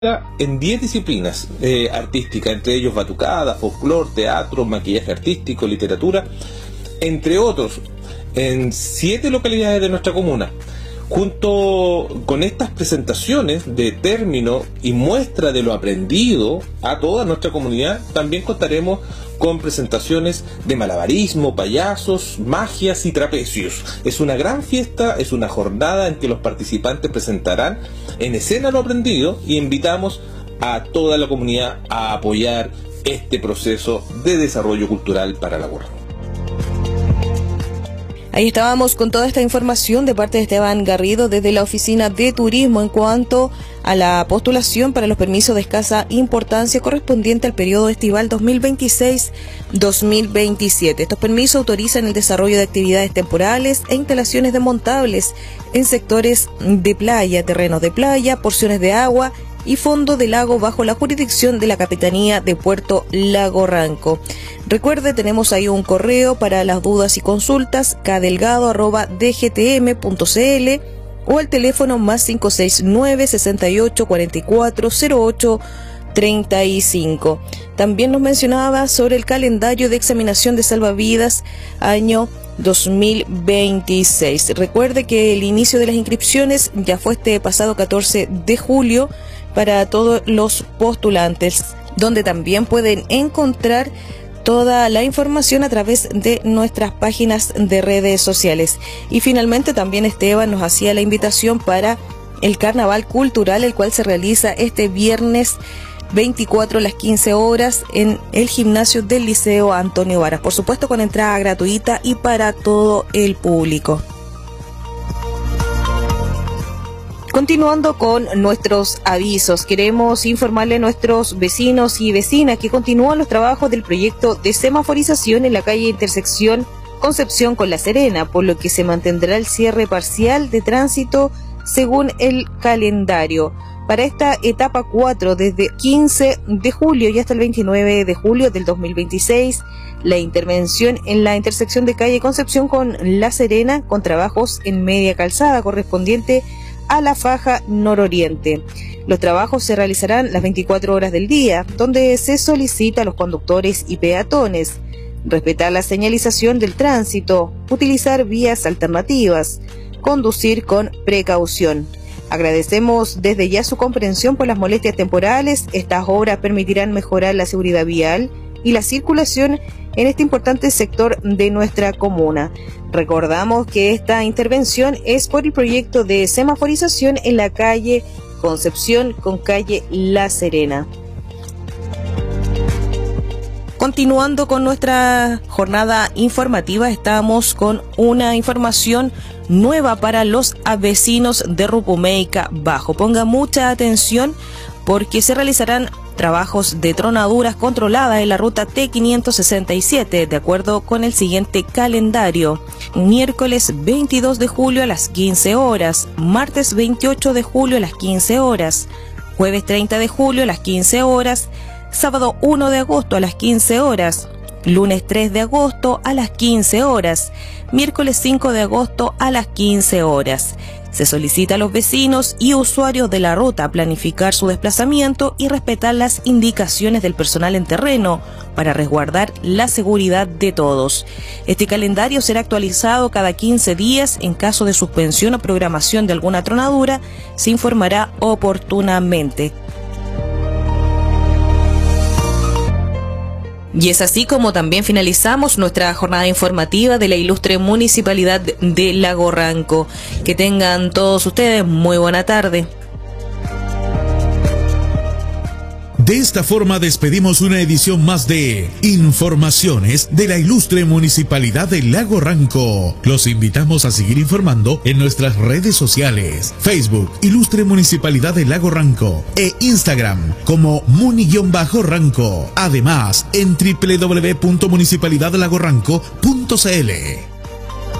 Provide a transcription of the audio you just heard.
en 10 disciplinas artísticas, entre ellos batucada, folclore, teatro, maquillaje artístico, literatura, entre otros, en 7 localidades de nuestra comuna. Junto con estas presentaciones de término y muestra de lo aprendido a toda nuestra comunidad, también contaremos con presentaciones de malabarismo, payasos, magias y trapecios. Es una gran fiesta, es una jornada en que los participantes presentarán en escena lo aprendido y invitamos a toda la comunidad a apoyar este proceso de desarrollo cultural para Lago Ranco. Ahí estábamos con toda esta información de parte de Esteban Garrido desde la Oficina de Turismo en cuanto a la postulación para los permisos de escasa importancia correspondiente al periodo estival 2026-2027. Estos permisos autorizan el desarrollo de actividades temporales e instalaciones desmontables en sectores de playa, terrenos de playa, porciones de agua y fondo de lago bajo la jurisdicción de la Capitanía de Puerto Lago Ranco. Recuerde, tenemos ahí un correo para las dudas y consultas, kdelgado@dgtm.cl o al teléfono más 569 68 44 08 35. También nos mencionaba sobre el calendario de examinación de salvavidas año 2026. Recuerde que el inicio de las inscripciones ya fue este pasado 14 de julio para todos los postulantes, donde también pueden encontrar toda la información a través de nuestras páginas de redes sociales. Y finalmente también Esteban nos hacía la invitación para el Carnaval Cultural, el cual se realiza este viernes 24 a las 15 horas en el gimnasio del Liceo Antonio Varas, por supuesto con entrada gratuita y para todo el público. Continuando con nuestros avisos, queremos informarle a nuestros vecinos y vecinas que continúan los trabajos del proyecto de semaforización en la calle intersección Concepción con La Serena, por lo que se mantendrá el cierre parcial de tránsito según el calendario. Para esta etapa 4, desde 15 de julio y hasta el 29 de julio del 2026, la intervención en la intersección de calle Concepción con La Serena, con trabajos en media calzada correspondiente a la faja nororiente. Los trabajos se realizarán las 24 horas del día, donde se solicita a los conductores y peatones respetar la señalización del tránsito, utilizar vías alternativas, conducir con precaución. Agradecemos desde ya su comprensión por las molestias temporales. Estas obras permitirán mejorar la seguridad vial y la circulación en este importante sector de nuestra comuna. Recordamos que esta intervención es por el proyecto de semaforización en la calle Concepción con calle La Serena. Continuando con nuestra jornada informativa, estamos con una información nueva para los vecinos de Rupumeica Bajo. Ponga mucha atención porque se realizarán trabajos de tronaduras controladas en la ruta T567, de acuerdo con el siguiente calendario: miércoles 22 de julio a las 15 horas, martes 28 de julio a las 15 horas, jueves 30 de julio a las 15 horas, sábado 1 de agosto a las 15 horas, lunes 3 de agosto a las 15 horas, miércoles 5 de agosto a las 15 horas. Se solicita a los vecinos y usuarios de la ruta planificar su desplazamiento y respetar las indicaciones del personal en terreno para resguardar la seguridad de todos. Este calendario será actualizado cada 15 días. En caso de suspensión o programación de alguna tronadura, se informará oportunamente. Y es así como también finalizamos nuestra jornada informativa de la ilustre Municipalidad de Lago Ranco. Que tengan todos ustedes muy buena tarde. De esta forma despedimos una edición más de Informaciones de la ilustre Municipalidad de Lago Ranco. Los invitamos a seguir informando en nuestras redes sociales: Facebook, Ilustre Municipalidad de Lago Ranco, e Instagram como Muni-Ranco. Además, en www.municipalidadlagoranco.cl.